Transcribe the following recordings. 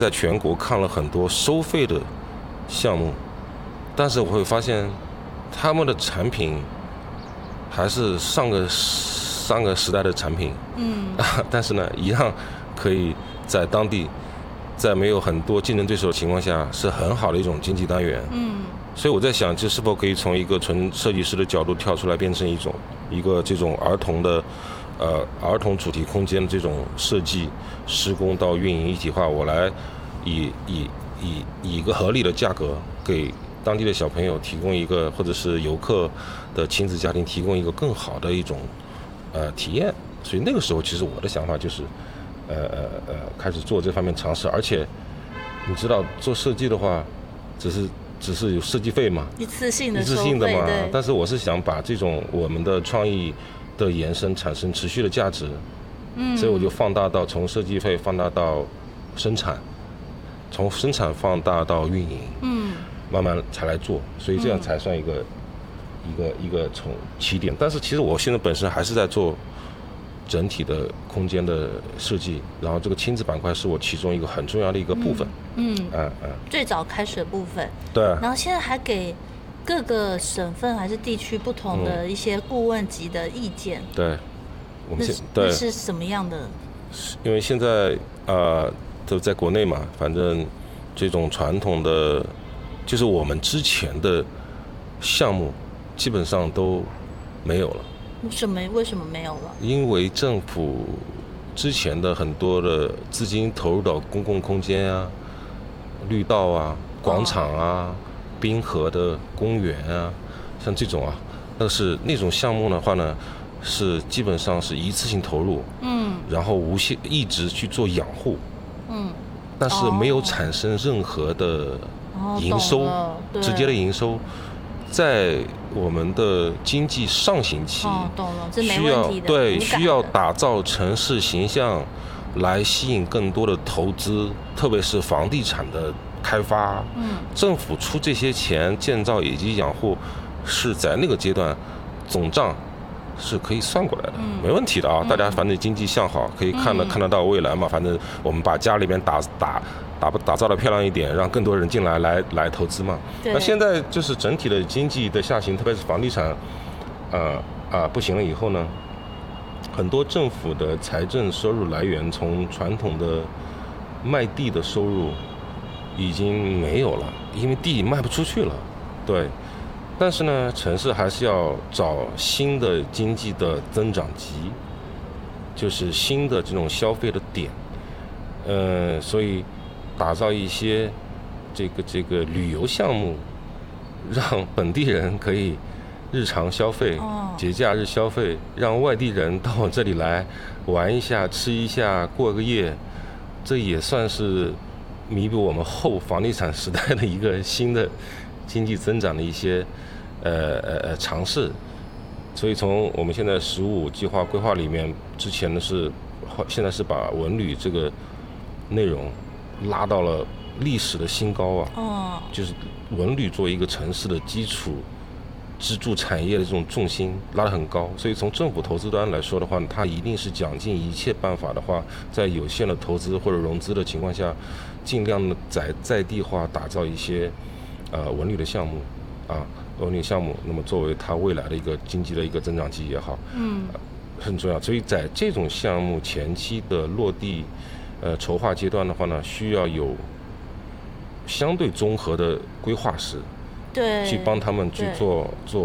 在全国看了很多收费的项目，但是我会发现他们的产品还是上个时代的产品，但是呢，一样可以在当地，在没有很多竞争对手的情况下，是很好的一种经济单元。所以我在想，这是否可以从一个纯设计师的角度跳出来，变成一个这种儿童主题空间的这种设计、施工到运营一体化，我来以一个合理的价格给当地的小朋友提供一个，或者是游客的亲子家庭提供一个更好的一种体验。所以那个时候，其实我的想法就是开始做这方面尝试。而且你知道，做设计的话，只是有设计费嘛， 一次性的嘛。但是我是想把这种我们的创意的延伸产生持续的价值，所以我就从设计费放大到生产，从生产放大到运营，慢慢才来做，所以这样才算一个从起点。但是其实我现在本身还是在做整体的空间的设计，然后这个亲子板块是我其中一个很重要的一个部分。 最早开始的部分。 对。 然后现在还给各个省份还是地区不同的一些顾问级的意见。 对。 那是什么样的？ 因为现在都在国内嘛，反正这种传统的，就是我们之前的项目基本上都没有了。 为什么没有了？ 因为政府之前的很多的资金投入到公共空间啊、绿道啊、广场啊、滨河的公园啊，像这种那种项目的话呢，是基本上是一次性投入，然后一直去做养护，但是没有产生任何的营收，直接的营收。在我们的经济上行期，需要打造城市形象，来吸引更多的投资，特别是房地产的开发。政府出这些钱建造以及养护，是在那个阶段总账是可以算过来的，没问题的啊！大家反正经济向好，可以看得到未来嘛。反正我们把家里面打造的漂亮一点，让更多人进来投资嘛。那现在就是整体的经济的下行，特别是房地产不行了以后呢，很多政府的财政收入来源从传统的卖地的收入已经没有了，因为地卖不出去了。对。但是呢，城市还是要找新的经济的增长极，就是新的这种消费的点。所以打造一些这个旅游项目，让本地人可以日常消费、节假日消费，让外地人到我这里来玩一下、吃一下、过个夜，这也算是弥补我们后房地产时代的一个新的经济增长的一些尝试。所以从我们现在15计划规划里面，之前现在是把文旅这个内容拉到了历史的新高就是文旅作为一个城市的基础支柱产业的这种重心拉得很高。所以从政府投资端来说的话，它一定是讲尽一切办法的话，在有限的投资或者融资的情况下，尽量的在地化打造一些文旅的项目文旅项目，那么作为它未来的一个经济的一个增长极也好，很重要。所以在这种项目前期的落地筹划阶段的话呢，需要有相对综合的规划师，去帮他们去做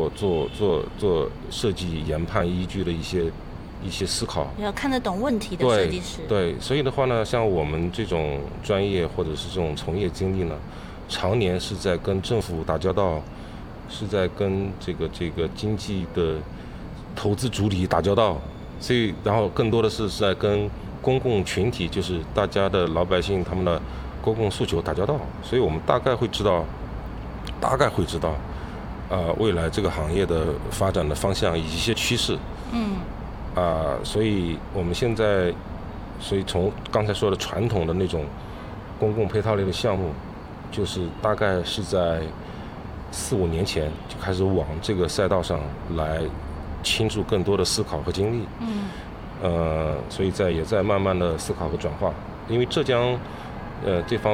设计研判依据的一些思考， 要看得懂问题的设计师。 对，所以的话呢，像我们这种专业或者是这种从业经历呢，常年是在跟政府打交道，是在跟这个经济的投资主体打交道，所以然后更多的是在跟公共群体，就是大家的老百姓他们的公共诉求打交道，所以我们大概会知道未来这个行业的发展的方向以及一些趋势。所以我们现在，所以从刚才说的传统的那种公共配套类的项目，就是大概是在4-5年前就开始往这个赛道上来倾注更多的思考和精力。所以也在慢慢的思考和转化，因为浙江这方